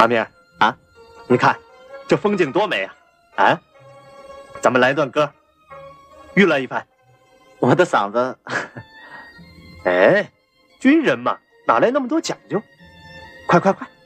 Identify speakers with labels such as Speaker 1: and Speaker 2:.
Speaker 1: 阿明
Speaker 2: 啊，
Speaker 1: 你看这风景多美啊！啊，咱们来段歌，娱乐一番。
Speaker 2: 我的嗓子，
Speaker 1: 哎，军人嘛，哪来那么多讲究？快快快！